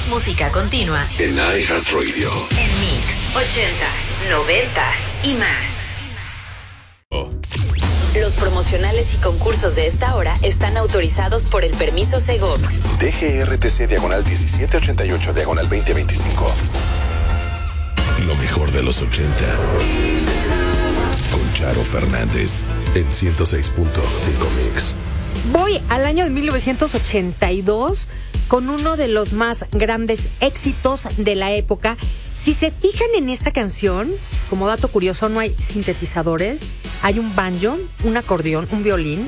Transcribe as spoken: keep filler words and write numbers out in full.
Más música continua en iHeartRadio. En Mix, ochentas, noventas y más. Oh. Los promocionales y concursos de esta hora están autorizados por el permiso Segov. D G R T C diagonal diecisiete ochenta y ocho diagonal veinte veinticinco. Lo mejor de los ochenta. Con Charo Fernández en ciento seis punto cinco Mix. Voy al año de mil novecientos ochenta y dos con uno de los más grandes éxitos de la época. Si se fijan en esta canción, como dato curioso, no hay sintetizadores, hay un banjo, un acordeón, un violín